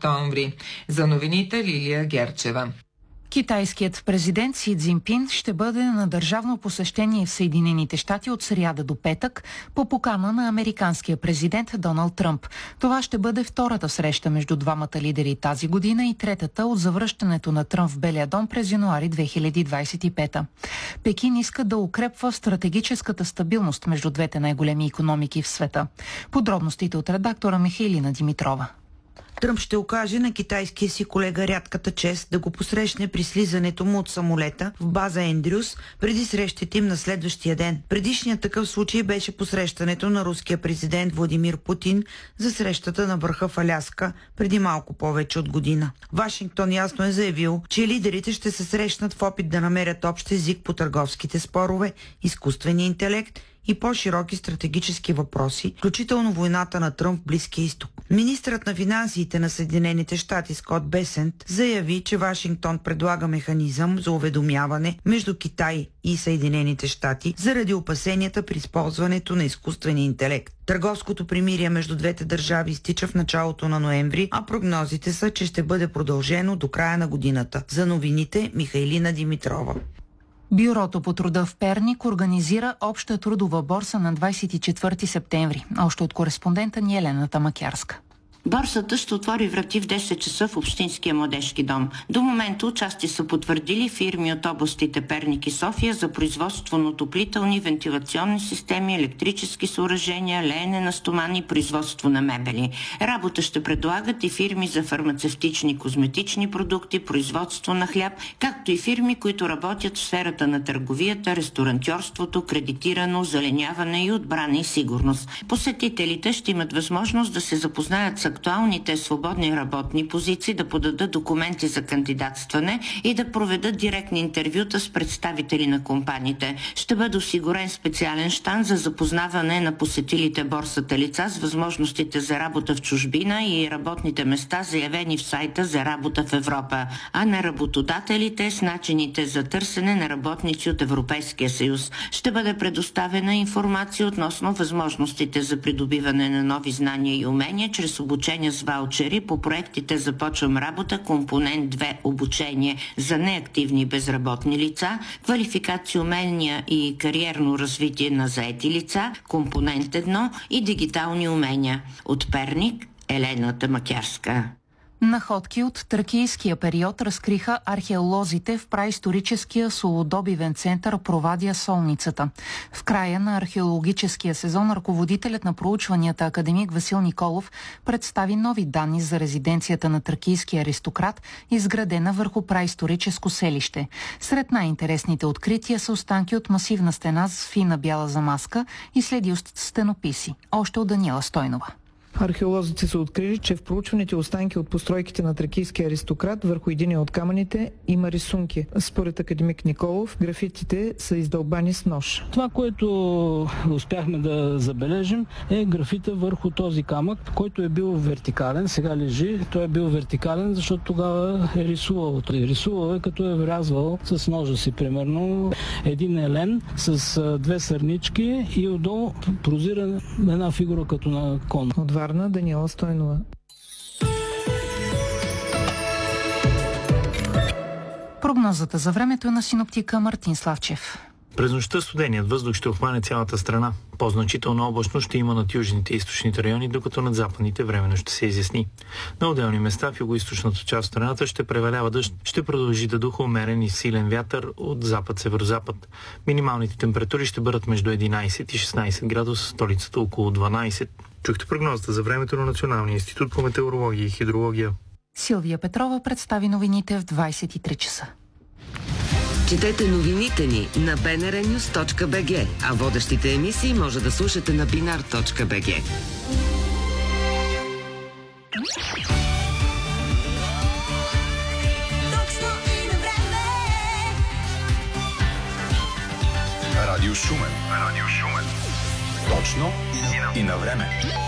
октомври. За новините Лилия Герчева. Китайският президент Си Цзинпин ще бъде на държавно посещение в Съединените щати от сряда до петък по покана на американския президент Доналд Тръмп. Това ще бъде втората среща между двамата лидери тази година и третата от завръщането на Тръмп в Белия дом през януари 2025. Пекин иска да укрепва стратегическата стабилност между двете най-големи икономики в света. Подробностите от редактора Михайлина Димитрова. Тръмп ще окаже на китайския си колега рядката чест да го посрещне при слизането му от самолета в база Ендрюс преди срещите им на следващия ден. Предишният такъв случай беше посрещането на руския президент Владимир Путин за срещата на върха в Аляска преди малко повече от година. Вашингтон ясно е заявил, че лидерите ще се срещнат в опит да намерят общ език по търговските спорове, изкуствения интелект и по-широки стратегически въпроси, включително войната на Тръмп в Близкия изток. Министърът на финансите на Съединените щати Скот Бесент заяви, че Вашингтон предлага механизъм за уведомяване между Китай и Съединените щати заради опасенията при използването на изкуствения интелект. Търговското примирие между двете държави изтича в началото на ноември, а прогнозите са, че ще бъде продължено до края на годината. За новините Михайлина Димитрова. Бюрото по труда в Перник организира обща трудова борса на 24 септември. Още от кореспондента ни Елена Тамакярска. Борсата ще отвори врати в 10 часа в Общинския младежки дом. До момента участие са потвърдили фирми от областите Перник и София за производство на отоплителни, вентилационни системи, електрически съоръжения, леене на стомани и производство на мебели. Работа ще предлагат и фирми за фармацевтични козметични продукти, производство на хляб, както и фирми, които работят в сферата на търговията, ресторантьорството, кредитирано, озеленяване и отбрана и сигурност. Посетителите ще имат възможност да се запознаят с актуалните свободни работни позиции, да подадат документи за кандидатстване и да проведат директни интервюта с представители на компаниите. Ще бъде осигурен специален щанд за запознаване на посетилите борсата лица с възможностите за работа в чужбина и работните места, заявени в сайта за работа в Европа, а на работодателите с начините за търсене на работници от Европейския съюз. Ще бъде предоставена информация относно възможностите за придобиване на нови знания и умения чрез обучение с ваучери по проектите "Започвам работа", компонент 2 обучение за неактивни безработни лица, квалификация, умения и кариерно развитие на заети лица, компонент 1 и дигитални умения. От Перник, Елена Тамакярска. Находки от тракийския период разкриха археолозите в праисторическия солодобивен център Провадия Солницата. В края на археологическия сезон ръководителят на проучванията академик Васил Николов представи нови данни за резиденцията на тракийския аристократ, изградена върху праисторическо селище. Сред най-интересните открития са останки от масивна стена с фина бяла замазка и следи от стенописи. Още от Даниела Стойнова. Археолозите са открили, че в проучваните останки от постройките на тракийския аристократ върху един от камъните има рисунки. Според академик Николов, графитите са издълбани с нож. Това, което успяхме да забележим, е графита върху този камък, който е бил вертикален, сега лежи. Той е бил вертикален, защото тогава е рисувал. Рисувал е, като е врязвал с ножа си, примерно, един елен с две сърнички и отдолу прозира една фигура като на кон. Варна, Даниела Стойнова. Прогнозата за времето е на синоптика Мартин Славчев. През нощта студеният въздух ще обхване цялата страна. По-значително облачно ще има над южните и източните райони, докато над западните временно ще се изясни. На отделни места в югоизточната част от страната ще превалява дъжд, ще продължи да духа умерен и силен вятър от запад-северозапад. Минималните температури ще бъдат между 11 и 16 градуса, столицата около 12. Чухте прогнозата за времето на Националния институт по метеорология и хидрология. Силвия Петрова представи новините в 23 часа. Четете новините ни на bnrnews.bg, а водещите емисии може да слушате на binar.bg. Радио Шумен. Точно и на време.